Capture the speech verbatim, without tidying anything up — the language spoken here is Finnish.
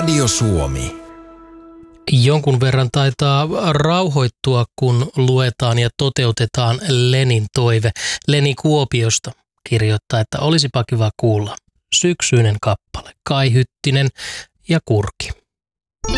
Radio Suomi. Jonkun verran taitaa rauhoittua, kun luetaan ja toteutetaan Lenin toive. Leni Kuopiosta kirjoittaa, että olisipa kiva kuulla syksyinen kappale, Kai Hyttinen ja Kurki.